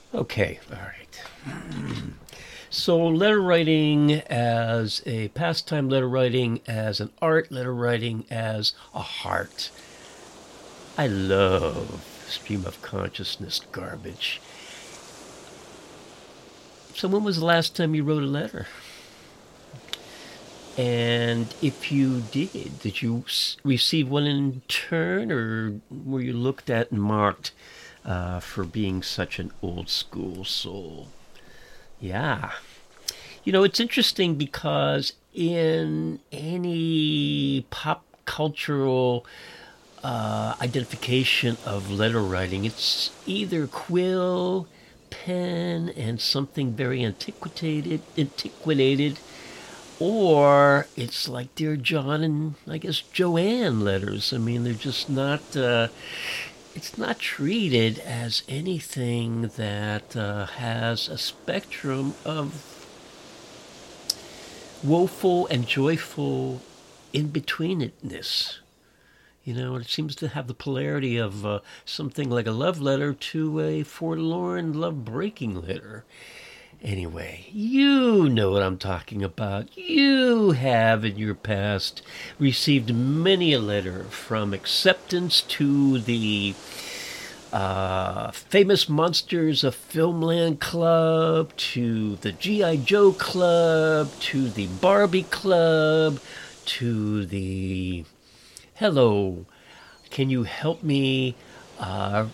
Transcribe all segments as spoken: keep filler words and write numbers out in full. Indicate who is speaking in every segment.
Speaker 1: Okay, all right. So, letter writing as a pastime, letter writing as an art, letter writing as a heart. I love stream of consciousness garbage. So, when was the last time you wrote a letter? And if you did, did you s- receive one in turn, or were you looked at and marked uh, for being such an old school soul? Yeah. You know, it's interesting because in any pop cultural uh, identification of letter writing, it's either quill, pen, and something very antiquated, antiquated, or it's like Dear John and I guess Joanne letters. I mean, they're just not. Uh, it's not treated as anything that uh, has a spectrum of woeful and joyful in betweenness. You know, it seems to have the polarity of uh, something like a love letter to a forlorn love breaking letter. Anyway, you know what I'm talking about. You have in your past received many a letter from acceptance to the uh, famous Monsters of Filmland Club, to the G I. Joe Club, to the Barbie Club, to the Hello, can you help me? Uh,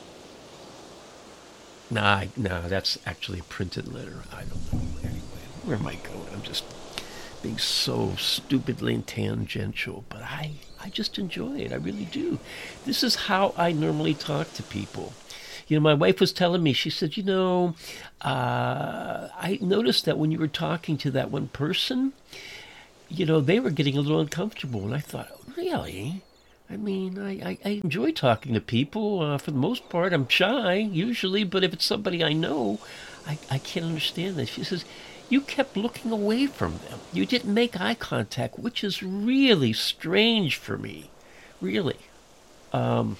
Speaker 1: nah, nah, that's actually a printed letter. I don't know. Anyway, where am I going? I'm just being so stupidly tangential, but I, I just enjoy it. I really do. This is how I normally talk to people. You know, my wife was telling me, she said, you know, uh, I noticed that when you were talking to that one person, you know, they were getting a little uncomfortable. And I thought, really? I mean, I, I, I enjoy talking to people. Uh, for the most part, I'm shy usually, but if it's somebody I know, I, I can't understand this. She says, you kept looking away from them. You didn't make eye contact, which is really strange for me. Really. Um,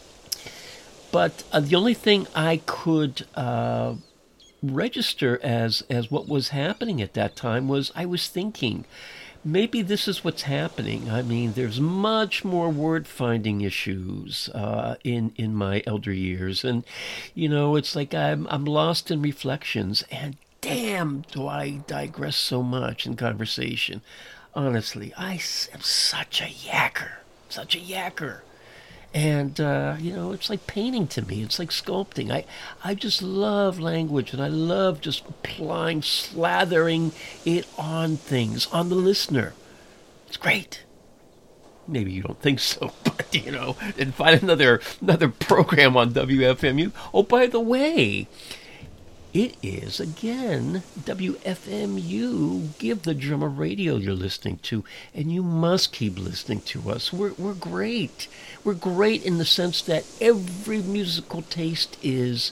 Speaker 1: but uh, the only thing I could uh, register as, as what was happening at that time was I was thinking, maybe this is what's happening. I mean, there's much more word finding issues uh, in in my elder years, and you know, it's like I'm I'm lost in reflections, and damn, do I digress so much in conversation. Honestly, I am such a yacker, such a yacker. And uh, you know, it's like painting to me. It's like sculpting. I, I just love language, and I love just applying, slathering it on things, on the listener. It's great. Maybe you don't think so, but you know, and find another another program on W F M U. Oh, by the way, it is again W F M U. Give the drum a radio you're listening to, and you must keep listening to us. We're we're great. We're great in the sense that every musical taste is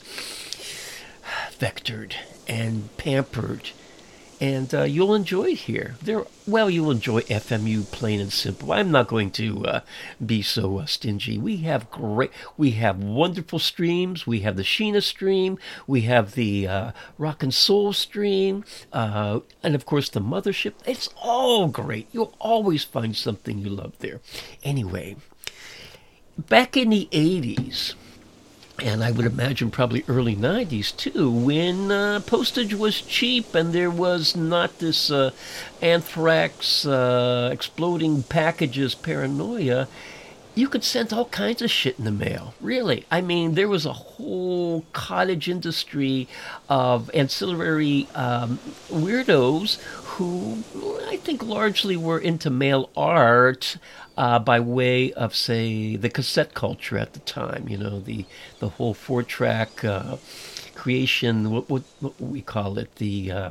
Speaker 1: vectored and pampered, and uh, you'll enjoy it here. There, well, you'll enjoy F M U plain and simple. I'm not going to uh, be so uh, stingy. We have great, we have wonderful streams. We have the Sheena stream. We have the uh, Rock and Soul stream, uh, and of course the Mothership. It's all great. You'll always find something you love there. Anyway, back in the eighties, and I would imagine probably early nineties too, when uh, postage was cheap and there was not this uh, anthrax uh, exploding packages paranoia, you could send all kinds of shit in the mail. Really. I mean, there was a whole cottage industry of ancillary um, weirdos who I think largely were into mail art uh, by way of, say, the cassette culture at the time. You know, the the whole four track uh, creation. What, what what we call it? The uh,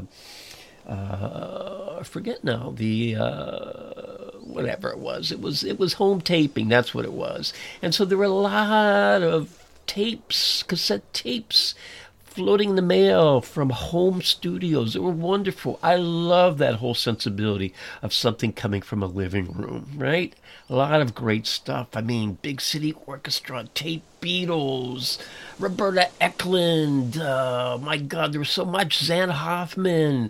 Speaker 1: uh, I forget now. The uh, whatever it was. It was it was home taping. That's what it was. And so there were a lot of tapes, cassette tapes floating in the mail from home studios. They were wonderful. I love that whole sensibility of something coming from a living room, right? A lot of great stuff. I mean, Big City Orchestra, Tape Beatles, Roberta Eklund. Uh, my God, there was so much. Zan Hoffman,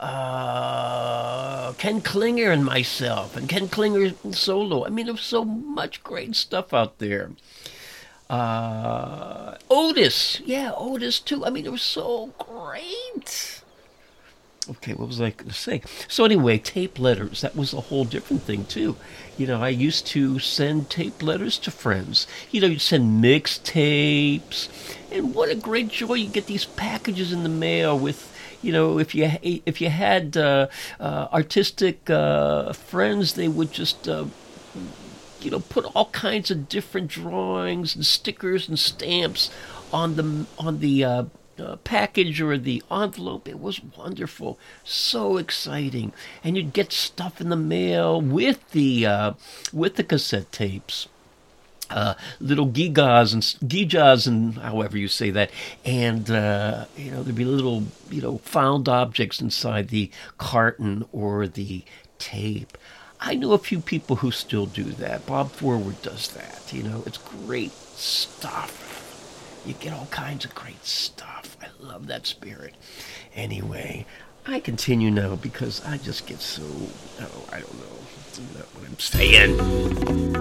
Speaker 1: uh, Ken Klinger and myself, and Ken Klinger solo. I mean, there was so much great stuff out there. Uh, Otis, yeah, Otis too. I mean, it was so great. Okay, what was I going to say? So anyway, tape letters, that was a whole different thing too. You know, I used to send tape letters to friends. You know, you'd send mixtapes, and what a great joy you get these packages in the mail with, you know, if you if you had uh, uh, artistic uh, friends, they would just uh, you know, put all kinds of different drawings and stickers and stamps on the on the uh, uh, package or the envelope. It was wonderful, so exciting, and you'd get stuff in the mail with the uh, with the cassette tapes. Uh, little gigas and gijas and however you say that, and uh, you know, there'd be little, you know, found objects inside the carton or the tape. I know a few people who still do that. Bob Forward does that. You know, it's great stuff. You get all kinds of great stuff. I love that spirit. Anyway, I continue now because I just get so, oh, I don't know what I'm saying.